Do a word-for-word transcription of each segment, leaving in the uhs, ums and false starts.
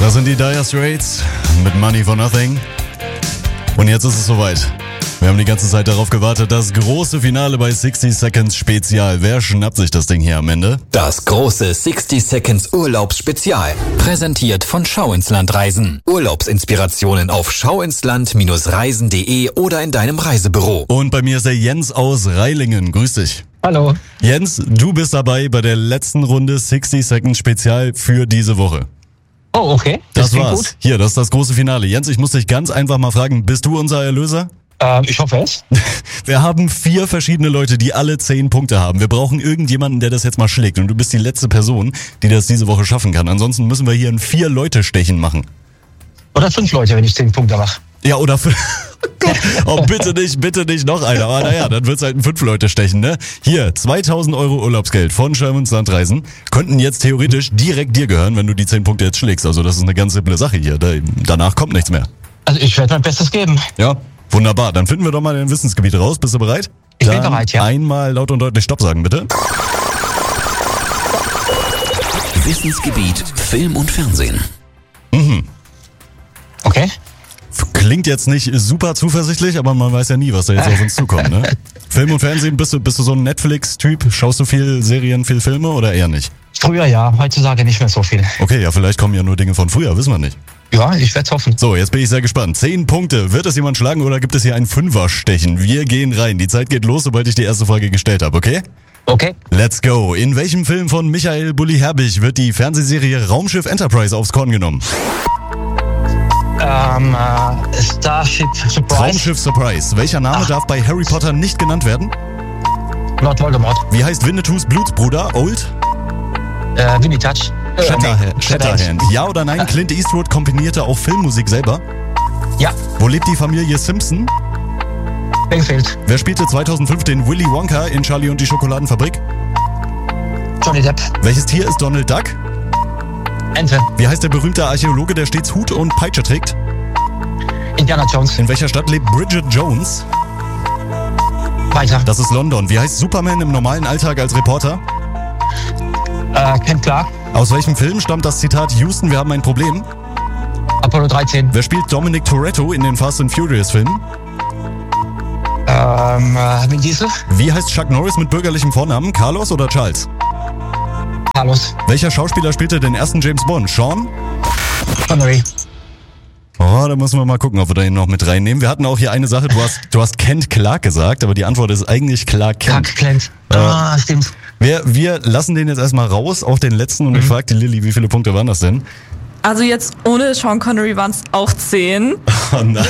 Das sind die Dire Straits mit Money for Nothing. Und jetzt ist es soweit. Wir haben die ganze Zeit darauf gewartet, das große Finale bei sixty Seconds Spezial. Wer schnappt sich das Ding hier am Ende? Das große sixty Seconds Urlaubsspezial. Präsentiert von Schau ins Land Reisen. Urlaubsinspirationen auf schauinsland reisen punkt de oder in deinem Reisebüro. Und bei mir ist der Jens aus Reilingen. Grüß dich. Hallo. Jens, du bist dabei bei der letzten Runde sixty Seconds Spezial für diese Woche. Oh, okay. Das, das war's. Gut. Hier, das ist das große Finale. Jens, ich muss dich ganz einfach mal fragen, bist du unser Erlöser? Ähm, ich hoffe es. Wir haben vier verschiedene Leute, die alle zehn Punkte haben. Wir brauchen irgendjemanden, der das jetzt mal schlägt. Und du bist die letzte Person, die das diese Woche schaffen kann. Ansonsten müssen wir hier ein Vier-Leute-Stechen machen. Oder fünf Leute, wenn ich zehn Punkte mache. Ja, oder fünf. Oh, bitte nicht, bitte nicht noch einer. Aber naja, dann wird's halt ein Fünf-Leute-Stechen, ne? Hier, zweitausend Euro Urlaubsgeld von Schau ins Land Reisen könnten jetzt theoretisch direkt dir gehören, wenn du die zehn Punkte jetzt schlägst. Also das ist eine ganz simple Sache hier. Da, danach kommt nichts mehr. Also ich werde mein Bestes geben. Ja, wunderbar. Dann finden wir doch mal dein Wissensgebiet raus. Bist du bereit? Ich dann bin bereit, ja. Einmal laut und deutlich Stopp sagen, bitte. Wissensgebiet Film und Fernsehen. Mhm. Okay. Klingt jetzt nicht super zuversichtlich, aber man weiß ja nie, was da jetzt auf uns zukommt, ne? Film und Fernsehen, bist du, bist du so ein Netflix-Typ? Schaust du viel Serien, viel Filme oder eher nicht? Früher ja, heutzutage nicht mehr so viel. Okay, ja, vielleicht kommen ja nur Dinge von früher, wissen wir nicht. Ja, ich werde es hoffen. So, jetzt bin ich sehr gespannt. Zehn Punkte. Wird es jemand schlagen oder gibt es hier ein Fünfer-Stechen? Wir gehen rein. Die Zeit geht los, sobald ich die erste Frage gestellt habe, okay? Okay. Let's go. In welchem Film von Michael Bulli-Herbig wird die Fernsehserie Raumschiff Enterprise aufs Korn genommen? Ähm, äh, Starship Surprise. Raumschiff Surprise. Welcher Name Ach. darf bei Harry Potter nicht genannt werden? Lord Voldemort. Wie heißt Winnetous Blutsbruder? Old? Äh, Winnie Touch. Äh, Shatterhand. nee. Shatterhand. Ja oder nein, Clint Eastwood komponierte auch Filmmusik selber? Ja. Wo lebt die Familie Simpson? Bakefield. Wer spielte zweitausendfünf den Willy Wonka in Charlie und die Schokoladenfabrik? Johnny Depp. Welches Tier ist Donald Duck? Ente. Wie heißt der berühmte Archäologe, der stets Hut und Peitsche trägt? Indiana Jones. In welcher Stadt lebt Bridget Jones? Weiter. Das ist London. Wie heißt Superman im normalen Alltag als Reporter? Äh, Ken Clark. Aus welchem Film stammt das Zitat Houston, wir haben ein Problem? Apollo dreizehn. Wer spielt Dominic Toretto in den Fast and Furious Filmen? Ähm, äh, Vin Diesel. Wie heißt Chuck Norris mit bürgerlichem Vornamen? Carlos oder Charles? Carlos. Welcher Schauspieler spielte den ersten James Bond? Sean? Connery. Oh, da müssen wir mal gucken, ob wir den noch mit reinnehmen. Wir hatten auch hier eine Sache, du hast, du hast Kent Clark gesagt, aber die Antwort ist eigentlich Clark Kent. Clark Kent. Äh, ah, stimmt. Wir, wir lassen den jetzt erstmal raus, auch den letzten, und mhm. ich frage die Lilly, wie viele Punkte waren das denn? Also jetzt ohne Sean Connery waren es auch zehn. Oh nein.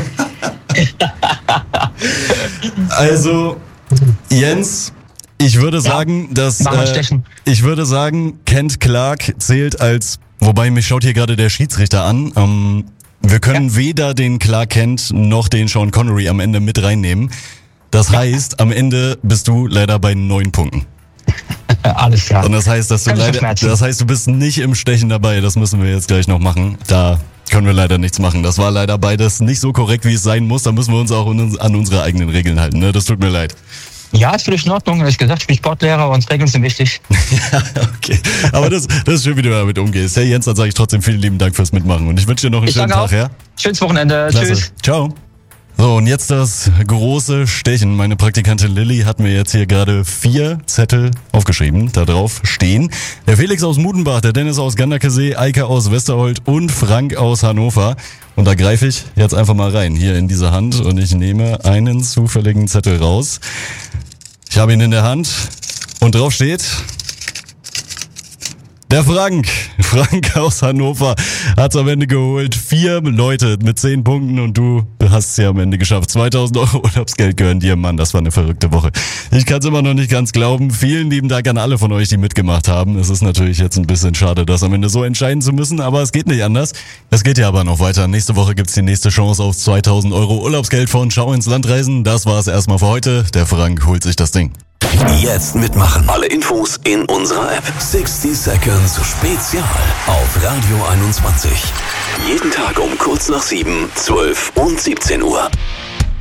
Also, Jens, ich würde sagen, ja, dass äh, ich würde sagen, Kent Clark zählt als, wobei mich schaut hier gerade der Schiedsrichter an. Ähm, wir können ja. weder den Clark Kent noch den Sean Connery am Ende mit reinnehmen. Das ja. heißt, am Ende bist du leider bei neun Punkten. Alles klar. Und das heißt, dass du leider, das heißt, du bist nicht im Stechen dabei. Das müssen wir jetzt gleich noch machen. Da können wir leider nichts machen. Das war leider beides nicht so korrekt, wie es sein muss. Da müssen wir uns auch an unsere eigenen Regeln halten. Ne? Das tut mir leid. Ja, ist völlig in Ordnung. Ich gesagt, ich bin Sportlehrer und Regeln sind wichtig. Ja, okay. Aber das, das ist schön, wie du damit umgehst. Hey Jens, dann sage ich trotzdem vielen lieben Dank fürs Mitmachen. Und ich wünsche dir noch einen ich schönen Tag. Ja? Schönes Wochenende. Klasse. Tschüss. Ciao. So, und jetzt das große Stechen. Meine Praktikantin Lilly hat mir jetzt hier gerade vier Zettel aufgeschrieben. Da drauf stehen der Felix aus Mudenbach, der Dennis aus Ganderkesee, Eike aus Westerholt und Frank aus Hannover. Und da greife ich jetzt einfach mal rein, hier in diese Hand, und ich nehme einen zufälligen Zettel raus. Ich habe ihn in der Hand und drauf steht: Der Frank, Frank aus Hannover hat's am Ende geholt. Vier Leute mit zehn Punkten und du hast es ja am Ende geschafft. zweitausend Euro Urlaubsgeld gehören dir, Mann. Das war eine verrückte Woche. Ich kann es immer noch nicht ganz glauben. Vielen lieben Dank an alle von euch, die mitgemacht haben. Es ist natürlich jetzt ein bisschen schade, das am Ende so entscheiden zu müssen, aber es geht nicht anders. Es geht ja aber noch weiter. Nächste Woche gibt's die nächste Chance auf zweitausend Euro Urlaubsgeld von Schau ins Land Reisen. Das war's erstmal für heute. Der Frank holt sich das Ding. Jetzt mitmachen. Alle Infos in unserer App. sixty Seconds Spezial auf Radio einundzwanzig. Jeden Tag um kurz nach sieben, zwölf und siebzehn Uhr.